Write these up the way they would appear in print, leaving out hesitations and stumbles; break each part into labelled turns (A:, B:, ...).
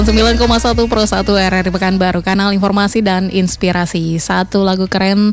A: 9,1 Pro 1 RRI Pekanbaru, kanal informasi dan inspirasi. Satu lagu keren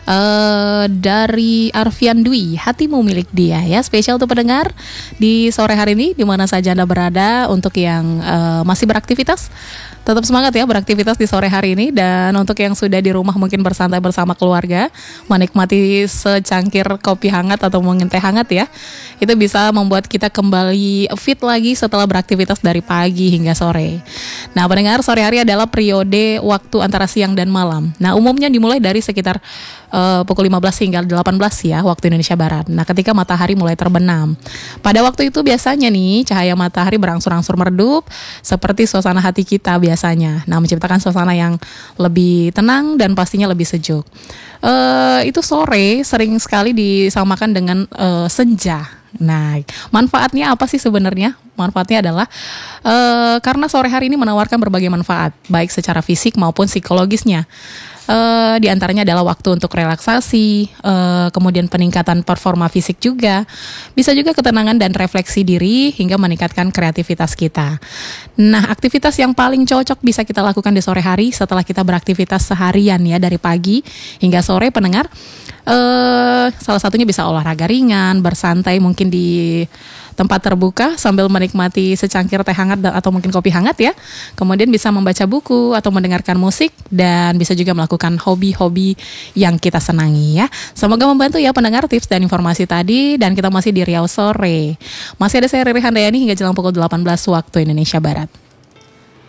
A: dari Arfian Dwi, Hatimu Milik Dia ya. Spesial untuk pendengar di sore hari ini, di mana saja Anda berada. Untuk yang masih beraktivitas, tetap semangat ya beraktivitas di sore hari ini. Dan untuk yang sudah di rumah mungkin bersantai bersama keluarga, menikmati secangkir kopi hangat atau mungkin teh hangat ya. Itu bisa membuat kita kembali fit lagi setelah beraktivitas dari pagi hingga sore. Nah, pendengar, sore hari adalah periode waktu antara siang dan malam. Nah, umumnya dimulai dari sekitar pukul 15 hingga 18 ya, waktu Indonesia Barat. Nah, ketika matahari mulai terbenam. Pada waktu itu biasanya nih, cahaya matahari berangsur-angsur meredup seperti suasana hati kita biasanya. Nah, menciptakan suasana yang lebih tenang dan pastinya lebih sejuk. Itu sore sering sekali disamakan dengan senja. Nah, manfaatnya apa sih sebenarnya? Manfaatnya adalah karena sore hari ini menawarkan berbagai manfaat, baik secara fisik maupun psikologisnya. Di antaranya adalah waktu untuk relaksasi, kemudian peningkatan performa fisik juga, bisa juga ketenangan dan refleksi diri hingga meningkatkan kreativitas kita. Nah, aktivitas yang paling cocok bisa kita lakukan di sore hari setelah kita beraktivitas seharian ya, dari pagi hingga sore, pendengar. Salah satunya bisa olahraga ringan, bersantai mungkin di tempat terbuka sambil menikmati secangkir teh hangat atau mungkin kopi hangat ya. Kemudian bisa membaca buku atau mendengarkan musik, dan bisa juga melakukan hobi-hobi yang kita senangi ya. Semoga membantu ya pendengar tips dan informasi tadi. Dan kita masih di Riau Sore. Masih ada saya Riri Handayani hingga jelang pukul 18 waktu Indonesia Barat.